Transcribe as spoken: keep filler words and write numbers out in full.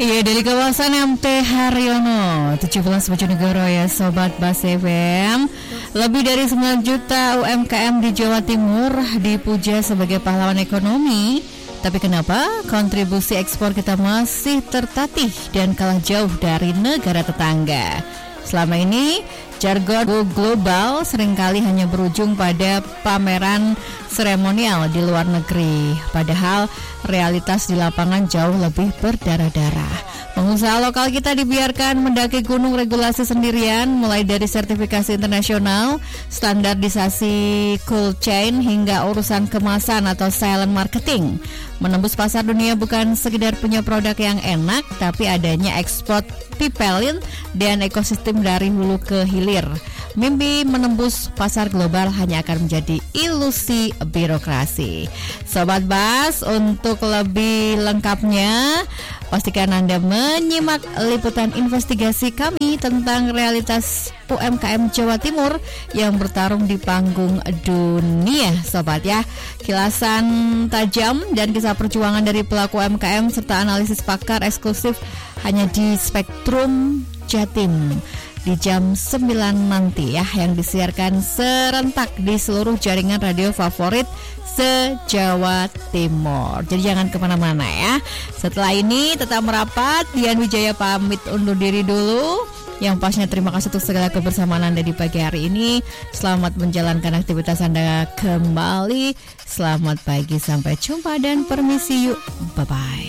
Iya, dari kawasan M T Haryono tujuh belas Bojonegoro ya Sobat Bas F M. Lebih dari sembilan juta U M K M di Jawa Timur dipuja sebagai pahlawan ekonomi. Tapi kenapa kontribusi ekspor kita masih tertatih dan kalah jauh dari negara tetangga? Selama ini jargon global seringkali hanya berujung pada pameran seremonial di luar negeri. Padahal realitas di lapangan jauh lebih berdarah-darah. Pengusaha lokal kita dibiarkan mendaki gunung regulasi sendirian, mulai dari sertifikasi internasional, standarisasi cold chain, hingga urusan kemasan atau silent marketing. Menembus pasar dunia bukan sekedar punya produk yang enak, tapi adanya ekspor pipelin dan ekosistem dari hulu ke hilir. Mimpi menembus pasar global hanya akan menjadi ilusi birokrasi. Sobat Bas, untuk lebih lengkapnya pastikan Anda menyimak liputan investigasi kami tentang realitas U M K M Jawa Timur yang bertarung di panggung dunia, Sobat ya. Kilasan tajam dan kisah perjuangan dari pelaku U M K M serta analisis pakar eksklusif hanya di Spektrum Jatim di jam sembilan nanti ya, yang disiarkan serentak di seluruh jaringan radio favorit se-Jawa Timur. Jadi jangan kemana-mana ya. Setelah ini tetap merapat. Dian Wijaya pamit undur diri dulu. Yang pasnya terima kasih untuk segala kebersamaan Anda di pagi hari ini. Selamat menjalankan aktivitas Anda kembali. Selamat pagi, sampai jumpa dan permisi yuk. Bye-bye.